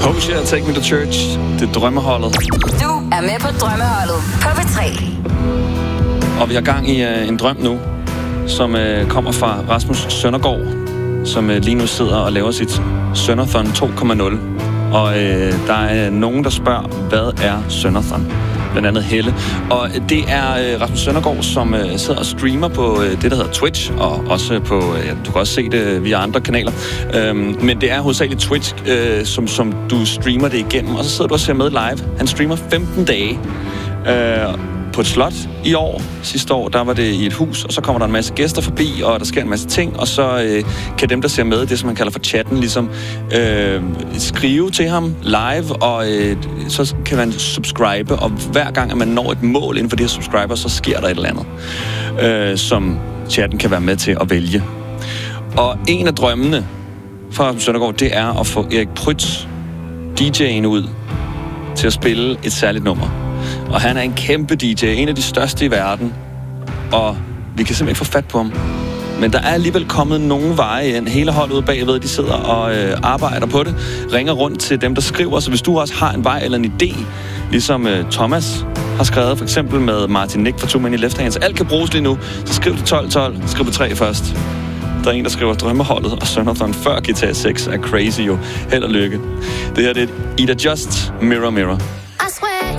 Hosier, Take Me to Church. Det er drømmeholdet. Du er med på drømmeholdet på P3. Og vi har gang i en drøm nu, som kommer fra Rasmus Søndergaard, som lige nu sidder og laver sit Sønderthon 2.0. Og der er nogen, der spørger, hvad er Sønderthon? Blandt andet Helle. Og det er Rasmus Søndergaard, som sidder og streamer på det, der hedder Twitch, og også på, du kan også se det via andre kanaler. Men det er hovedsageligt Twitch, som du streamer det igennem, og så sidder du og ser med live. Han streamer 15 dage på et slot i år. Sidste år, der var det i et hus, og så kommer der en masse gæster forbi, og der sker en masse ting, og så kan dem, der ser med, det som man kalder for chatten, ligesom skrive til ham live, og så kan man subscribe, og hver gang, at man når et mål inden for de her subscriber, så sker der et eller andet, som chatten kan være med til at vælge. Og en af drømmene fra Søndergaard, det er at få Erik Prytz, DJ'en, ud til at spille et særligt nummer. Og han er en kæmpe DJ, en af de største i verden. Og vi kan simpelthen ikke få fat på ham. Men der er alligevel kommet nogle veje ind. Hele holdet ude bagved, de sidder og arbejder på det. Ringer rundt til dem, der skriver. Så hvis du også har en vej eller en idé, ligesom Thomas har skrevet, for eksempel med Martin Nick fra Too Many Left Hands. Alt kan bruges lige nu. Så skriv det 1212. Skriv det 3 først. Der er en, der skriver drømmeholdet og Sønderthon før GTA 6 er crazy jo. Held og lykke. Det her det er Ida Just, Mirror Mirror.